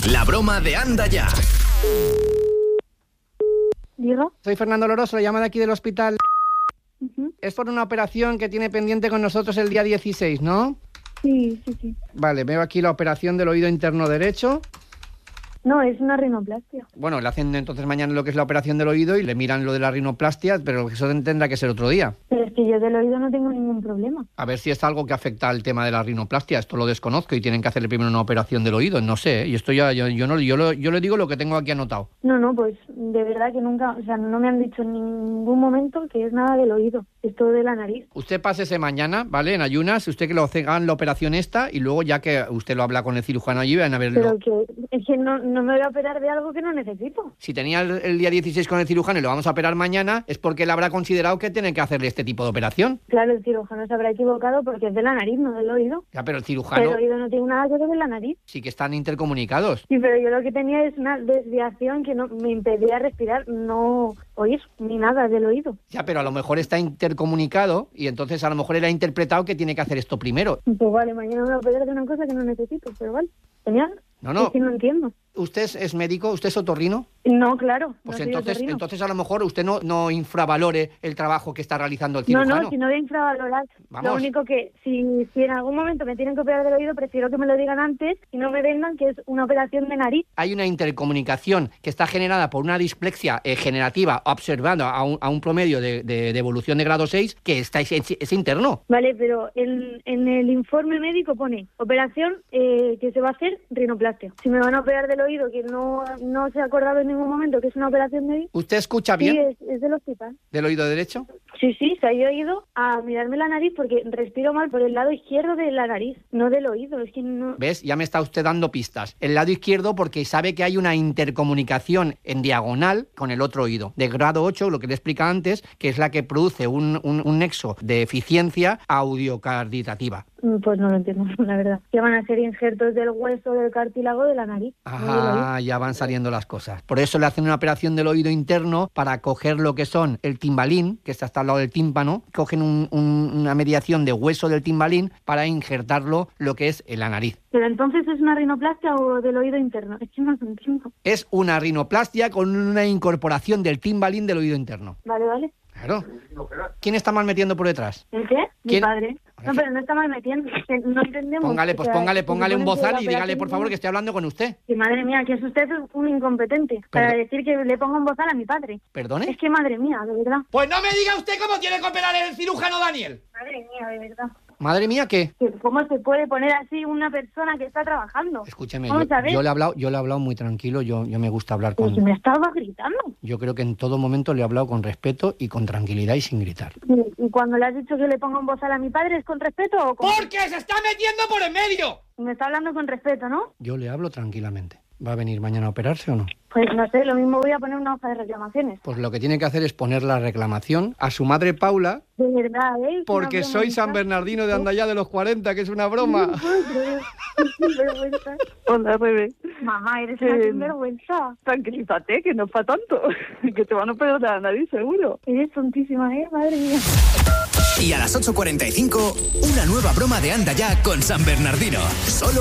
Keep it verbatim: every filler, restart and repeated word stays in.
La broma de Anda Ya. ¿Digo? Soy Fernando Loroso, le llamo de aquí del hospital. Uh-huh. Es por una operación que tiene pendiente con nosotros el día dieciséis, ¿no? Sí, sí, sí. Vale, veo aquí la operación del oído interno derecho. No, es una rinoplastia. Bueno, le hacen entonces mañana lo que es la operación del oído y le miran lo de la rinoplastia, pero eso tendrá que ser otro día. Pero es que yo del oído no tengo ningún problema. A ver si es algo que afecta al tema de la rinoplastia. Esto lo desconozco y tienen que hacerle primero una operación del oído. No sé, ¿eh? Y esto ya, yo, yo no, yo, lo, yo le digo lo que tengo aquí anotado. No, no, pues de verdad que nunca, o sea, no me han dicho en ningún momento que es nada del oído, es todo de la nariz. Usted pásese mañana, ¿vale? En ayunas, usted que lo hagan la operación esta y luego ya que usted lo habla con el cirujano allí, van a verlo. Pero que es que no, no me voy a operar de algo que no necesito. Si tenía el, el día dieciséis con el cirujano y lo vamos a operar mañana, es porque él habrá considerado que tienen que hacerle este tipo de operación. Claro, el cirujano se habrá equivocado porque es de la nariz, no del oído. Ya, pero el cirujano... Pero el oído no tiene nada que ver con la nariz. Sí que están intercomunicados. Sí, pero yo lo que tenía es una desviación que no me impedía respirar, no oír ni nada del oído. Ya, pero a lo mejor está intercomunicado y entonces a lo mejor él ha interpretado que tiene que hacer esto primero. Pues vale, mañana me voy a operar de una cosa que no necesito, pero vale. Genial. No, no. Es que no entiendo. ¿Usted es, es médico? ¿Usted es otorrino? No, claro. Pues no entonces, soy entonces a lo mejor usted no, no infravalore el trabajo que está realizando el cirujano. No, no, si no voy a infravalorar. Vamos. Lo único que, si, si en algún momento me tienen que operar del oído, prefiero que me lo digan antes y no me vendan que es una operación de nariz. Hay una intercomunicación que está generada por una displexia eh, generativa observada a un, a un promedio de, de, de evolución de grado seis que está, es, es interno. Vale, pero en, en el informe médico pone operación eh, que se va a hacer rinoplastia. Si me van a operar del oído, que no, no se ha acordado en ningún momento que es una operación de... ¿Usted escucha bien? Sí, es, es del hospital. ¿Del oído derecho? Sí, sí, se ha ido a mirarme la nariz porque respiro mal por el lado izquierdo de la nariz, no del oído, es que no... ¿Ves? Ya me está usted dando pistas. El lado izquierdo porque sabe que hay una intercomunicación en diagonal con el otro oído. De grado ocho, lo que le explica antes, que es la que produce un, un, un nexo de eficiencia audiocarditativa. Pues no lo entiendo, la verdad. Que van a ser injertos del hueso, del cartílago de la nariz. Ah, ya van saliendo las cosas. Por eso le hacen una operación del oído interno para coger lo que son el timbalín, que está hasta al lado del tímpano, cogen un, un, una mediación de hueso del timbalín para injertarlo lo que es en la nariz. Pero entonces es una rinoplastia o del oído interno. Es que no lo entiendo. Es una rinoplastia con una incorporación del timbalín del oído interno. Vale, vale. Claro. ¿Quién está mal metiendo por detrás? ¿El qué? Mi ¿Quién? padre. No, pero no está mal metiendo. No entendemos. Póngale, pues O sea, póngale, póngale un bozal y dígale, por favor, que... que estoy hablando con usted. Que madre mía, que es usted un incompetente. Perdón. Para decir que le ponga un bozal a mi padre. ¿Perdone? Es que madre mía, de verdad. Pues no me diga usted cómo tiene que operar el cirujano Daniel. Madre mía, de verdad. Madre mía, ¿qué? Que ¿Cómo se puede poner así una persona que está trabajando? Escúcheme, Vamos yo, a ver. yo le he hablado, yo le he hablado muy tranquilo, yo, yo me gusta hablar Pues con... me estaba gritando. Yo creo que en todo momento le he hablado con respeto y con tranquilidad y sin gritar. Y, y cuando le has dicho que le ponga un bozal a mi padre, ¿es con respeto o con...? ¡Porque se está metiendo por en medio! Me está hablando con respeto, ¿no? Yo le hablo tranquilamente. ¿Va a venir mañana a operarse o no? Pues no sé, lo mismo voy a poner una hoja de reclamaciones. Pues lo que tiene que hacer es poner la reclamación a su madre Paula, De verdad, ¿eh? Es porque una soy San vergüenza. Bernardino de Andaya de los cuarenta, que es una broma. Qué vergüenza. Hola, Rebe. Mamá, eres Eh, una sinvergüenza. Tranquilízate, que no es para tanto. Que te van a operar la nariz, seguro. Eres tontísima, ¿eh? Madre mía. Y a las ocho cuarenta y cinco, una nueva broma de Anda Ya con San Bernardino. Solo